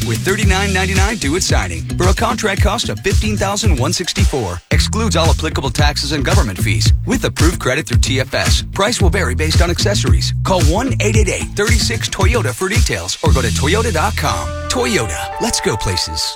with $39.99 due at signing for a contract cost of $15,164. Excludes all applicable taxes and government fees. With approved credit through TFS. Price will vary based on accessories. Call 1-888-36-TOYOTA for details or go to Toyota.com. Toyota. Let's go places.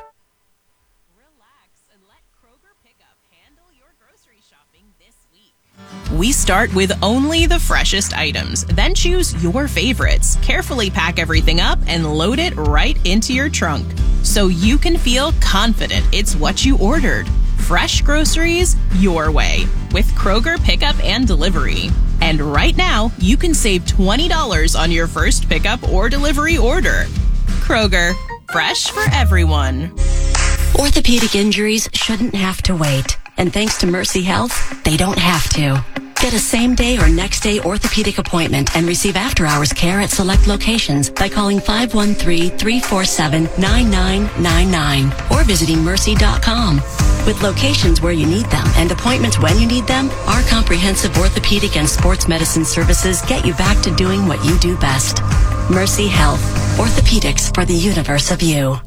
We start with only the freshest items, then choose your favorites. Carefully pack everything up and load it right into your trunk so you can feel confident it's what you ordered. Fresh groceries your way with Kroger Pickup and Delivery. And right now, you can save $20 on your first pickup or delivery order. Kroger, fresh for everyone. Orthopedic injuries shouldn't have to wait. And thanks to Mercy Health, they don't have to. Get a same-day or next-day orthopedic appointment and receive after-hours care at select locations by calling 513-347-9999 or visiting mercy.com. With locations where you need them and appointments when you need them, our comprehensive orthopedic and sports medicine services get you back to doing what you do best. Mercy Health. Orthopedics for the universe of you.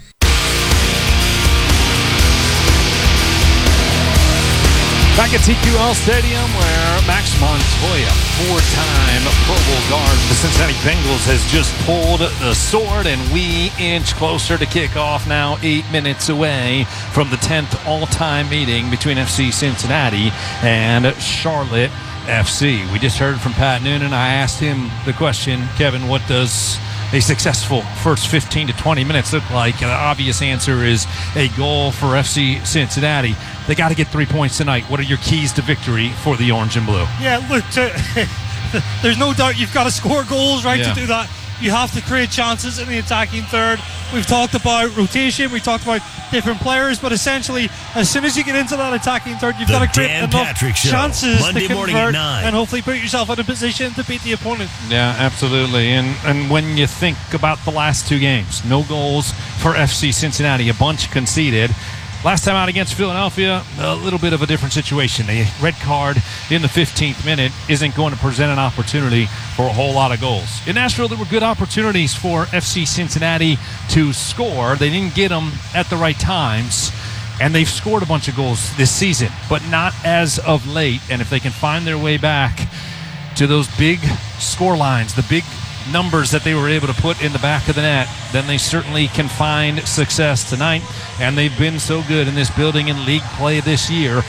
Back at TQL Stadium, where Max Montoya, four-time Pro Bowl guard for the Cincinnati Bengals, has just pulled the sword, and we inch closer to kickoff now, 8 minutes away from the 10th all-time meeting between FC Cincinnati and Charlotte FC. We just heard from Pat Noonan. I asked him the question, Kevin, what does a successful first 15 to 20 minutes look like? The obvious answer is a goal for FC Cincinnati. They got to get 3 points tonight. What are your keys to victory for the Orange and Blue? Yeah, look, there's no doubt you've got to score goals, right, to do that. You have to create chances in the attacking third. We've talked about rotation. We talked about different players. But essentially, as soon as you get into that attacking third, you've got to create enough chances to convert and hopefully put yourself in a position to beat the opponent. Yeah, absolutely. And when you think about the last two games, no goals for FC Cincinnati, a bunch conceded. Last time out against Philadelphia, a little bit of a different situation. A red card in the 15th minute isn't going to present an opportunity for a whole lot of goals. In Nashville, there were good opportunities for FC Cincinnati to score. They didn't get them at the right times, and they've scored a bunch of goals this season, but not as of late. And if they can find their way back to those big score lines, the big numbers that they were able to put in the back of the net, then they certainly can find success tonight. And they've been so good in this building in league play this year.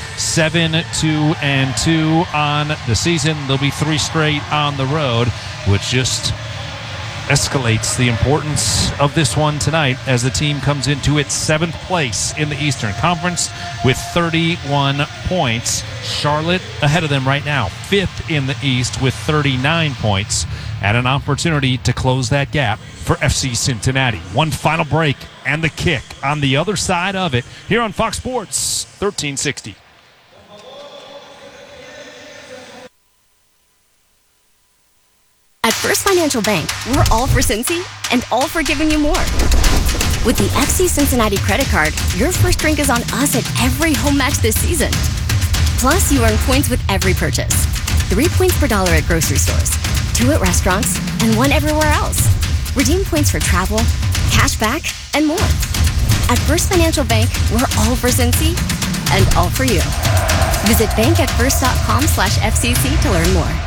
7-2-2 on the season. They'll be 3 straight on the road, which just escalates the importance of this one tonight as the team comes into its 7th place in the Eastern Conference with 31 points. Charlotte ahead of them right now, 5th in the East with 39 points, and an opportunity to close that gap for FC Cincinnati. One final break and the kick on the other side of it here on Fox Sports 1360. At First Financial Bank, we're all for Cincy and all for giving you more. With the FC Cincinnati credit card, your first drink is on us at every home match this season. Plus, you earn points with every purchase. 3 points per dollar at grocery stores, 2 at restaurants, and 1 everywhere else. Redeem points for travel, cash back, and more. At First Financial Bank, we're all for Cincy and all for you. Visit bankatfirst.com/FCC to learn more.